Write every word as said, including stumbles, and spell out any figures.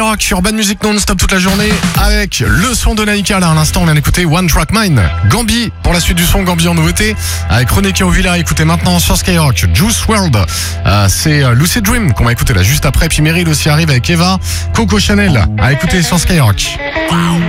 Skyrock, Urban Music non-stop toute la journée avec le son de Naïka. Là, à l'instant, on vient d'écouter One Track Mind. Gambi, pour la suite du son, Gambi en nouveauté. Avec René Kiovilla, écoutez maintenant sur Skyrock. Juice world, euh, c'est euh, Lucid Dream qu'on va écouter là juste après. Puis Meryl aussi arrive avec Eva. Coco Chanel, à écouter sur Skyrock. Wow.